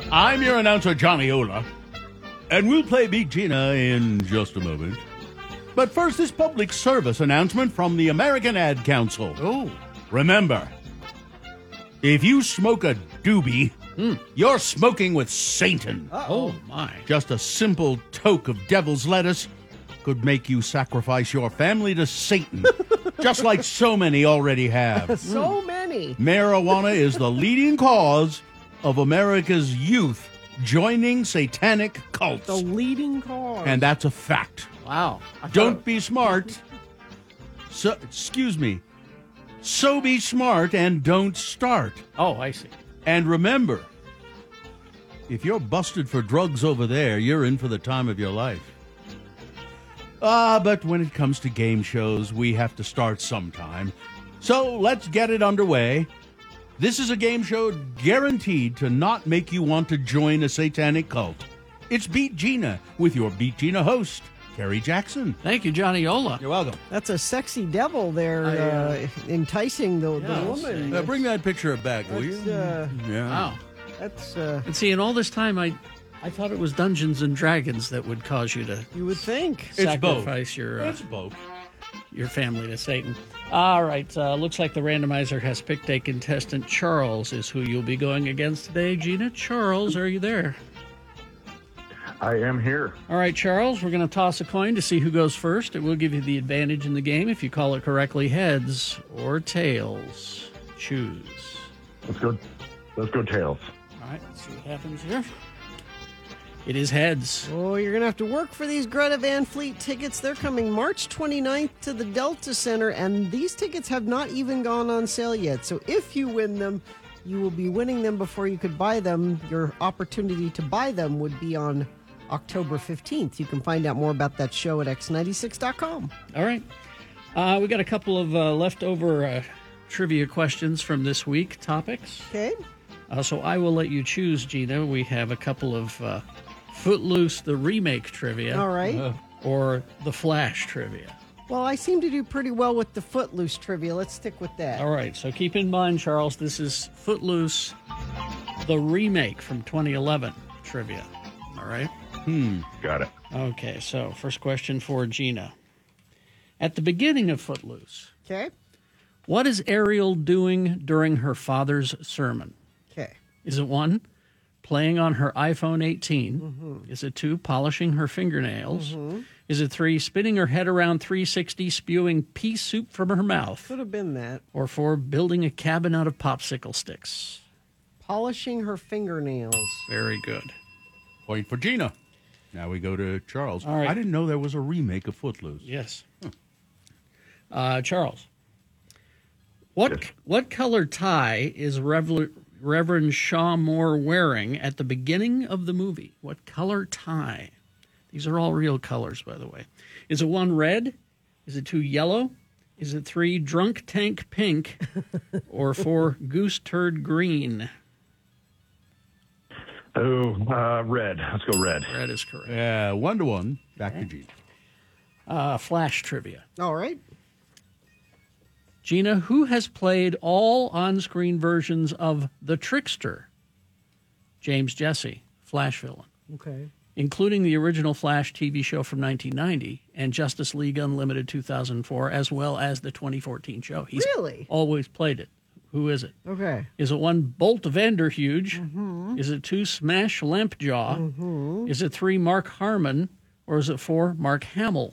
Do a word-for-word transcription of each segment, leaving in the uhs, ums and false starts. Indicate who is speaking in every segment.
Speaker 1: I'm your announcer, Johnny Ola, and we'll play Beat Gina in just a moment. But first, this public service announcement from the American Ad Council.
Speaker 2: Oh.
Speaker 1: Remember, if you smoke a doobie, mm. you're smoking with Satan.
Speaker 2: Uh-oh. Oh, my.
Speaker 1: Just a simple toke of devil's lettuce could make you sacrifice your family to Satan, just like so many already have.
Speaker 3: So many.
Speaker 1: Marijuana is the leading cause of America's youth joining satanic cults.
Speaker 3: The leading cause.
Speaker 1: And that's a fact.
Speaker 2: Wow.
Speaker 1: Don't be smart. So, excuse me. So be smart and don't start.
Speaker 2: Oh, I see.
Speaker 1: And remember, if you're busted for drugs over there, you're in for the time of your life. Ah, but when it comes to game shows, we have to start sometime. So let's get it underway. This is a game show guaranteed to not make you want to join a satanic cult. It's Beat Gina with your Beat Gina host, Kerry Jackson.
Speaker 2: Thank you, Johnny Ola.
Speaker 1: You're welcome.
Speaker 3: That's a sexy devil there,
Speaker 2: I, uh,
Speaker 3: uh, enticing the,
Speaker 2: yeah,
Speaker 3: the woman.
Speaker 1: Uh, bring that picture back, will you?
Speaker 3: That's, uh,
Speaker 1: yeah.
Speaker 2: Wow.
Speaker 3: That's, uh,
Speaker 2: And see, in all this time, I I thought it was Dungeons and Dragons that would cause you to
Speaker 3: you would think.
Speaker 1: It's both.
Speaker 2: sacrifice your uh,
Speaker 1: It's both.
Speaker 2: your family to Satan. All right. Uh, looks like the randomizer has picked a contestant. Charles is who you'll be going against today. Gina, Charles, are you there?
Speaker 4: I am here.
Speaker 2: All right, Charles, we're going to toss a coin to see who goes first. It will give you the advantage in the game if you call it correctly, heads or tails. Choose.
Speaker 4: Let's go. Let's go tails.
Speaker 2: All right, let's see what happens here. It is heads.
Speaker 3: Oh, you're going to have to work for these Greta Van Fleet tickets. They're coming March twenty-ninth to the Delta Center, and these tickets have not even gone on sale yet. So if you win them, you will be winning them before you could buy them. Your opportunity to buy them would be on October fifteenth. You can find out more about that show at x ninety-six dot com.
Speaker 2: All right. Uh, we got a couple of uh, leftover uh, trivia questions from this week, topics.
Speaker 3: Okay.
Speaker 2: Uh, so I will let you choose, Gina. We have a couple of uh, Footloose, the remake trivia.
Speaker 3: All right.
Speaker 1: Uh,
Speaker 2: Or the Flash trivia.
Speaker 3: Well, I seem to do pretty well with the Footloose trivia. Let's stick with that.
Speaker 2: All right. So keep in mind, Charles, this is Footloose, the remake from twenty eleven trivia. All right.
Speaker 1: Hmm.
Speaker 4: Got it.
Speaker 2: Okay. So first question for Gina. At the beginning of Footloose,
Speaker 3: Okay.
Speaker 2: what is Ariel doing during her father's sermon?
Speaker 3: Okay.
Speaker 2: Is it one, playing on her iPhone eighteen? Mm-hmm. Is it two, polishing her fingernails? Mm-hmm. Is it three, spinning her head around three sixty, spewing pea soup from her mouth?
Speaker 3: Could have been that.
Speaker 2: Or four, building a cabin out of popsicle sticks?
Speaker 3: Polishing her fingernails.
Speaker 2: Very good.
Speaker 1: Point for Gina. Now we go to Charles.
Speaker 2: All right.
Speaker 1: I didn't know there was a remake of Footloose.
Speaker 2: Yes. Uh, Charles, what
Speaker 4: Yes.
Speaker 2: what color tie is Revel- Reverend Shaw Moore wearing at the beginning of the movie? What color tie? These are all real colors, by the way. Is it one, red? Is it two, yellow? Is it three, drunk tank pink? Or four, goose turd green?
Speaker 4: Oh, uh, red. Let's go red.
Speaker 2: Red is correct.
Speaker 1: Yeah, one to one. Back to Gina.
Speaker 2: Uh, Flash trivia.
Speaker 3: All right.
Speaker 2: Gina, who has played all on-screen versions of The Trickster? James Jesse, Flash villain,
Speaker 3: Okay.
Speaker 2: including the original Flash T V show from nineteen ninety and Justice League Unlimited two thousand four, as well as the twenty fourteen show. He's
Speaker 3: Really?
Speaker 2: always played it. Who is it?
Speaker 3: Okay.
Speaker 2: Is it one, Bolt Vanderhuge?
Speaker 3: Mm-hmm.
Speaker 2: Is it two, Smash Lampjaw?
Speaker 3: Mm-hmm.
Speaker 2: Is it three, Mark Harmon? Or is it four, Mark Hamill?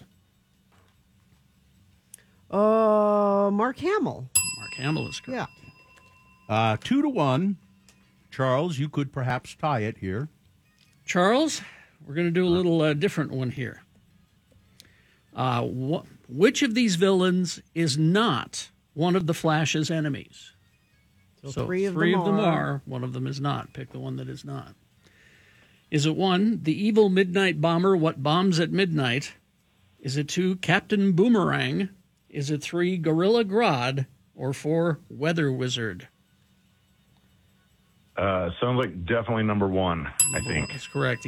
Speaker 3: Uh, Mark Hamill.
Speaker 2: Mark Hamill is correct.
Speaker 3: Yeah.
Speaker 1: Uh, two to one. Charles, you could perhaps tie it here.
Speaker 2: Charles, we're going to do a little uh, different one here. Uh, wh- which of these villains is not one of the Flash's enemies?
Speaker 3: So,
Speaker 2: So
Speaker 3: three of
Speaker 2: three
Speaker 3: them
Speaker 2: of them
Speaker 3: are.
Speaker 2: are. One of them is not. Pick the one that is not. Is it one, the evil midnight bomber, what bombs at midnight? Is it two, Captain Boomerang? Is it three, Gorilla Grodd? Or four, Weather Wizard?
Speaker 4: Uh, sounds like definitely number one, I think.
Speaker 2: That's correct.